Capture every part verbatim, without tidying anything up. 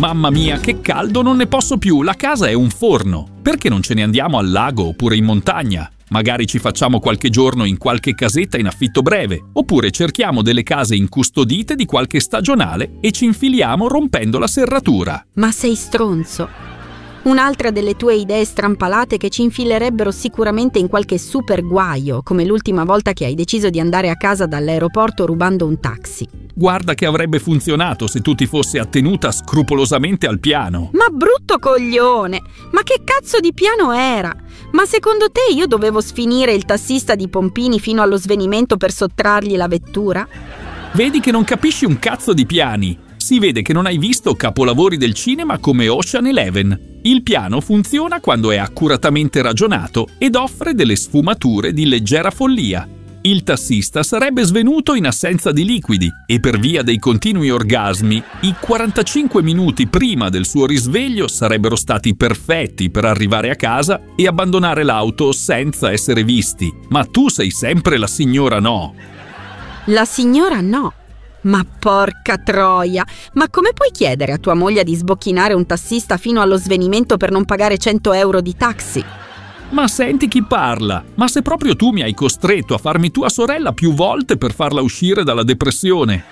Mamma mia, che caldo, non ne posso più, la casa è un forno. Perché non ce ne andiamo al lago oppure in montagna? Magari ci facciamo qualche giorno in qualche casetta in affitto breve, oppure cerchiamo delle case incustodite di qualche stagionale e ci infiliamo rompendo la serratura. Ma sei stronzo. Un'altra delle tue idee strampalate che ci infilerebbero sicuramente in qualche super guaio, come l'ultima volta che hai deciso di andare a casa dall'aeroporto rubando un taxi. Guarda che avrebbe funzionato se tu ti fossi attenuta scrupolosamente al piano. Ma brutto coglione! Ma che cazzo di piano era? Ma secondo te io dovevo sfinire il tassista di Pompini fino allo svenimento per sottrargli la vettura? Vedi che non capisci un cazzo di piani. Si vede che non hai visto capolavori del cinema come Ocean Eleven. Il piano funziona quando è accuratamente ragionato ed offre delle sfumature di leggera follia. Il tassista sarebbe svenuto in assenza di liquidi e per via dei continui orgasmi, i quarantacinque minuti prima del suo risveglio sarebbero stati perfetti per arrivare a casa e abbandonare l'auto senza essere visti. Ma tu sei sempre la signora no. La signora no? Ma porca troia! Ma come puoi chiedere a tua moglie di sbocchinare un tassista fino allo svenimento per non pagare cento euro di taxi? Ma senti chi parla! Ma se proprio tu mi hai costretto a farmi tua sorella più volte per farla uscire dalla depressione.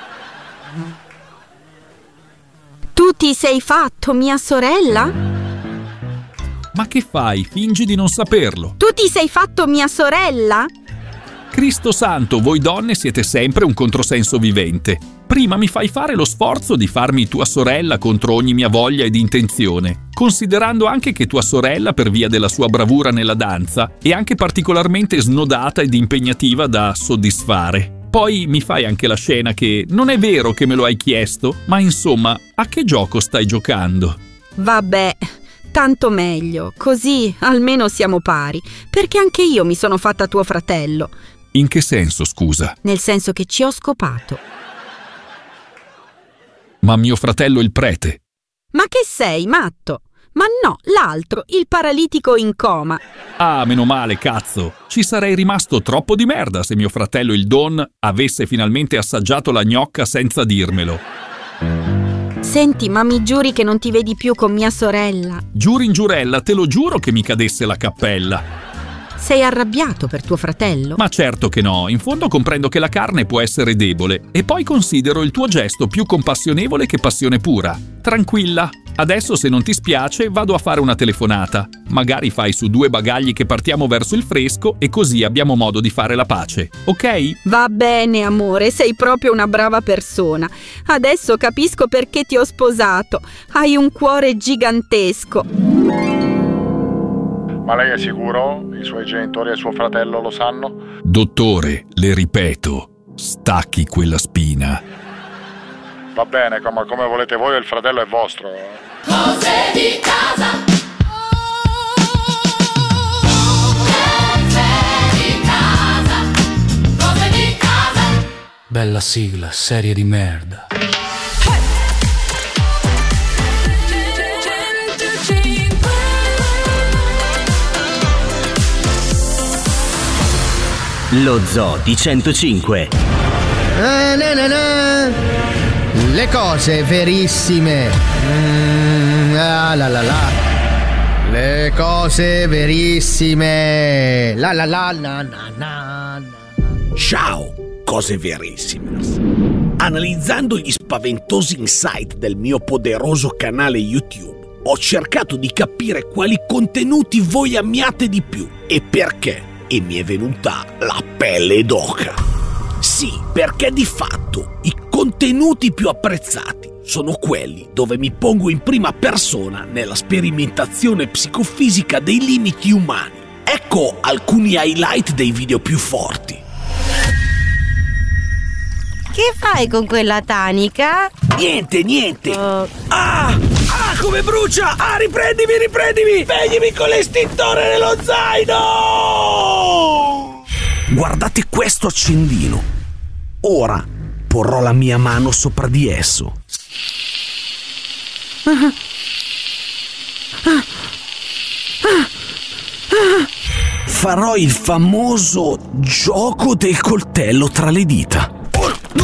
Tu ti sei fatto mia sorella? Ma che fai? Fingi di non saperlo. Tu ti sei fatto mia sorella? Cristo santo, voi donne siete sempre un controsenso vivente. Prima mi fai fare lo sforzo di farmi tua sorella contro ogni mia voglia ed intenzione, considerando anche che tua sorella, per via della sua bravura nella danza, è anche particolarmente snodata ed impegnativa da soddisfare. Poi mi fai anche la scena che non è vero che me lo hai chiesto, ma insomma, a che gioco stai giocando? Vabbè, tanto meglio, così almeno siamo pari, perché anche io mi sono fatta tuo fratello. In che senso, scusa? Nel senso che ci ho scopato. Ma mio fratello il prete. Ma che sei, matto? Ma no, l'altro, il paralitico in coma. Ah, meno male, cazzo. Ci sarei rimasto troppo di merda se mio fratello il Don avesse finalmente assaggiato la gnocca senza dirmelo. Senti, ma mi giuri che non ti vedi più con mia sorella? Giuri in giurella, te lo giuro che mi cadesse la cappella. Sei arrabbiato per tuo fratello? Ma certo che no, in fondo comprendo che la carne può essere debole e poi considero il tuo gesto più compassionevole che passione pura. Tranquilla, adesso se non ti spiace vado a fare una telefonata. Magari fai su due bagagli che partiamo verso il fresco e così abbiamo modo di fare la pace, ok? Va bene, amore, sei proprio una brava persona. Adesso capisco perché ti ho sposato. Hai un cuore gigantesco. Ma lei è sicuro? I suoi genitori e suo fratello lo sanno? Dottore, le ripeto, stacchi quella spina. Va bene, come, come volete voi, il fratello è vostro. Cose di casa. Cose di casa. Cose di casa. Bella sigla, serie di merda. Lo Zoo di centocinque. Ah, na, na, na. Le cose verissime. Mm, ah, la, la, la. Le cose verissime. La la la na, na, na, na. Ciao, cose verissime. Analizzando gli spaventosi insight del mio poderoso canale YouTube, ho cercato di capire quali contenuti voi amiate di più e perché. E mi è venuta la pelle d'oca. Sì, perché di fatto i contenuti più apprezzati sono quelli dove mi pongo in prima persona nella sperimentazione psicofisica dei limiti umani. Ecco alcuni highlight dei video più forti. Che fai con quella tanica? Niente, niente. Uh... Ah! Ah, come brucia! Ah, riprendimi, riprendimi! Spegnimi con l'estintore nello zaino! Guardate questo accendino. Ora porrò la mia mano sopra di esso. Farò il famoso gioco del coltello tra le dita.